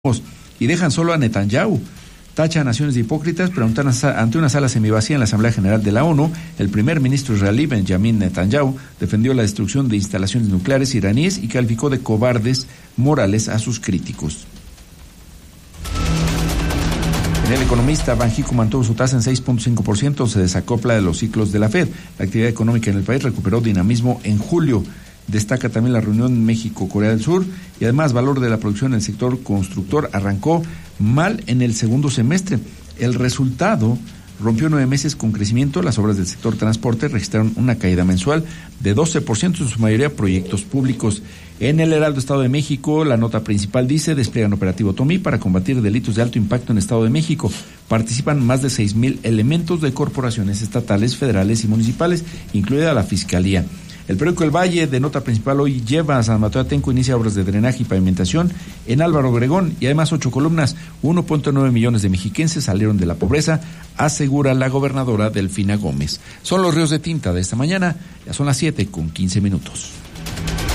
y dejan solo a Netanyahu. Tacha a naciones de hipócritas, pero ante una sala semivacía en la Asamblea General de la ONU, el primer ministro israelí Benjamin Netanyahu defendió la destrucción de instalaciones nucleares iraníes y calificó de cobardes morales a sus críticos. En El Economista, Banxico mantuvo su tasa en 6.5%, se desacopla de los ciclos de la Fed. La actividad económica en el país recuperó dinamismo en julio. Destaca también la reunión México-Corea del Sur y además valor de la producción en el sector constructor arrancó mal en el segundo semestre. El resultado rompió 9 meses con crecimiento. Las obras del sector transporte registraron una caída mensual de 12%, en su mayoría proyectos públicos. En el Heraldo Estado de México, la nota principal dice: despliegan operativo Tomí para combatir delitos de alto impacto en Estado de México. Participan más de 6,000 elementos de corporaciones estatales, federales y municipales, incluida la Fiscalía. El periódico El Valle, de nota principal, hoy lleva a San Mateo Atenco, inicia obras de drenaje y pavimentación en Álvaro Obregón y además 8 columnas. 1.9 millones de mexiquenses salieron de la pobreza, asegura la gobernadora Delfina Gómez. Son los ríos de tinta de esta mañana, ya son las 7:15.